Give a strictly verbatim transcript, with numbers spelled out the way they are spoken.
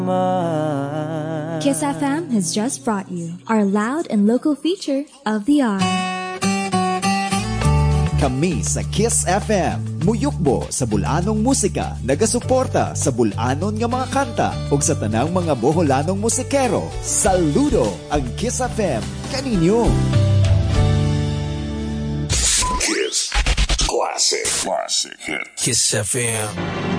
Kiss F M has just brought you our loud and local feature of the hour. Kami sa Kiss F M, muyukbo sa bulanong musika, nagasuporta sa bulanon nga mga kanta ug sa tanang mga boholanong musikero. Saludo ang Kiss F M kaninyo. Kiss Classic Classic Hit Kiss F M.